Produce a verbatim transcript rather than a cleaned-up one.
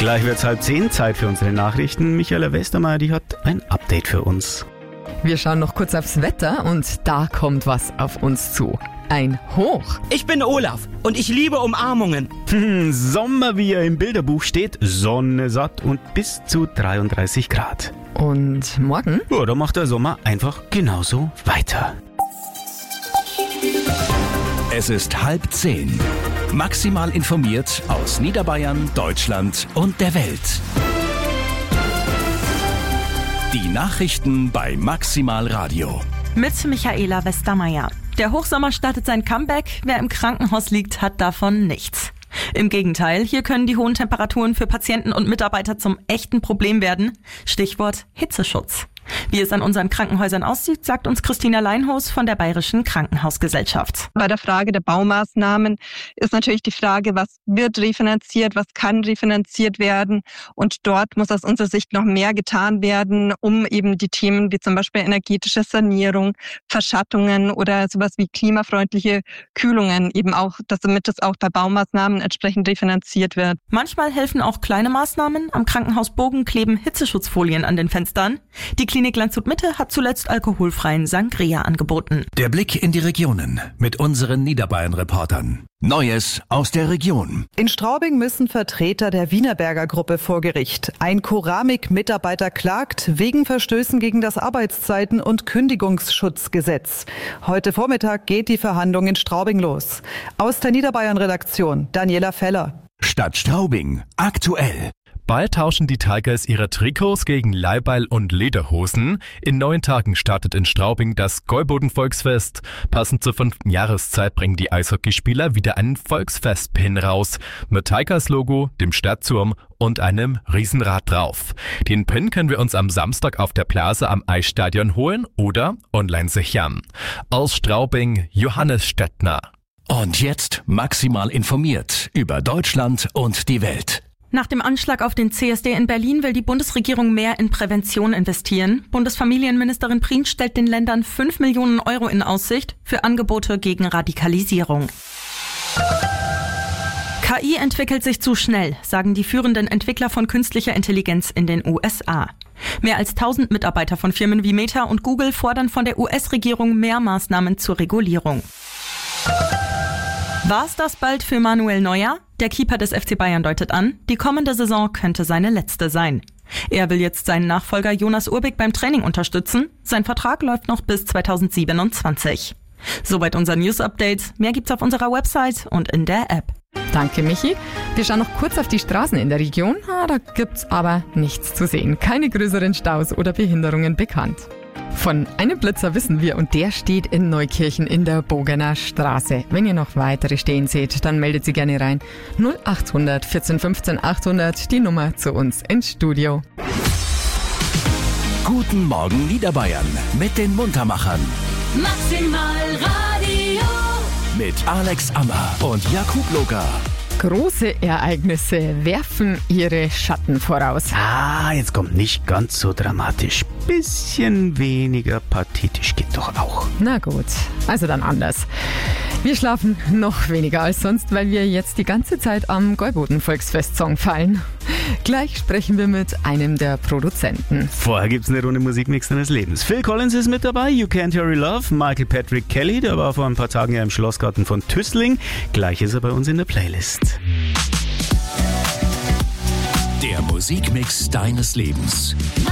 Gleich wird's halb zehn, Zeit für unsere Nachrichten. Michaela Westermeier, die hat ein Update für uns. Wir schauen noch kurz aufs Wetter und da kommt was auf uns zu. Ein Hoch. Ich bin Olaf und ich liebe Umarmungen. Hm, Sommer, wie er im Bilderbuch steht, Sonne satt und bis zu dreiunddreißig Grad. Und morgen? Ja, da macht der Sommer einfach genauso weiter. Es ist halb zehn. Maximal informiert aus Niederbayern, Deutschland und der Welt. Die Nachrichten bei Maximal Radio. Mit Michaela Westermeier. Der Hochsommer startet sein Comeback. Wer im Krankenhaus liegt, hat davon nichts. Im Gegenteil, hier können die hohen Temperaturen für Patienten und Mitarbeiter zum echten Problem werden. Stichwort Hitzeschutz. Wie es an unseren Krankenhäusern aussieht, sagt uns Christina Leinhos von der Bayerischen Krankenhausgesellschaft. Bei der Frage der Baumaßnahmen ist natürlich die Frage, was wird refinanziert, was kann refinanziert werden. Und dort muss aus unserer Sicht noch mehr getan werden, um eben die Themen wie zum Beispiel energetische Sanierung, Verschattungen oder sowas wie klimafreundliche Kühlungen eben auch, damit es auch bei Baumaßnahmen entsprechend refinanziert wird. Manchmal helfen auch kleine Maßnahmen. Am Krankenhaus Bogen kleben Hitzeschutzfolien an den Fenstern. Die Klinik Landshut-Mitte hat zuletzt alkoholfreien Sangria angeboten. Der Blick in die Regionen mit unseren Niederbayern-Reportern. Neues aus der Region. In Straubing müssen Vertreter der Wienerberger Gruppe vor Gericht. Ein Keramik-Mitarbeiter klagt wegen Verstößen gegen das Arbeitszeiten- und Kündigungsschutzgesetz. Heute Vormittag geht die Verhandlung in Straubing los. Aus der Niederbayern-Redaktion Daniela Feller. Stadt Straubing. Aktuell. Bald tauschen die Tigers ihre Trikots gegen Leiberl und Lederhosen. In neun Tagen startet in Straubing das Gäuboden-Volksfest. Passend zur fünften Jahreszeit bringen die Eishockeyspieler wieder einen Volksfest-Pin raus. Mit Tigers-Logo, dem Stadtturm und einem Riesenrad drauf. Den Pin können wir uns am Samstag auf der Plaza am Eisstadion holen oder online sichern. Aus Straubing, Johannes Stettner. Und jetzt maximal informiert über Deutschland und die Welt. Nach dem Anschlag auf den C S D in Berlin will die Bundesregierung mehr in Prävention investieren. Bundesfamilienministerin Prien stellt den Ländern fünf Millionen Euro in Aussicht für Angebote gegen Radikalisierung. K I entwickelt sich zu schnell, sagen die führenden Entwickler von künstlicher Intelligenz in den U S A. Mehr als tausend Mitarbeiter von Firmen wie Meta und Google fordern von der U S-Regierung mehr Maßnahmen zur Regulierung. War's das bald für Manuel Neuer? Der Keeper des F C Bayern deutet an, die kommende Saison könnte seine letzte sein. Er will jetzt seinen Nachfolger Jonas Urbig beim Training unterstützen. Sein Vertrag läuft noch bis zweitausendsiebenundzwanzig. Soweit unser News-Update. Mehr gibt's auf unserer Website und in der App. Danke, Michi. Wir schauen noch kurz auf die Straßen in der Region. Ah, da gibt's aber nichts zu sehen. Keine größeren Staus oder Behinderungen bekannt. Von einem Blitzer wissen wir und der steht in Neukirchen in der Bogener Straße. Wenn ihr noch weitere stehen seht, dann meldet sie gerne rein. null achthundert vierzehn fünfzehn achthundert, die Nummer zu uns ins Studio. Guten Morgen Niederbayern mit den Muntermachern. Maximal Radio. Mit Alex Ammer und Jakub Loga. Große Ereignisse werfen ihre Schatten voraus. Ah, jetzt kommt nicht ganz so dramatisch. Bisschen weniger pathetisch geht doch auch. Na gut, also dann anders. Wir schlafen noch weniger als sonst, weil wir jetzt die ganze Zeit am Gäuboden-Volksfest-Song fallen. Gleich sprechen wir mit einem der Produzenten. Vorher gibt's eine Runde Musikmix deines Lebens. Phil Collins ist mit dabei, You Can't Hurry Love. Michael Patrick Kelly, der war vor ein paar Tagen ja im Schlossgarten von Tüßling. Gleich ist er bei uns in der Playlist. Der Musikmix deines Lebens.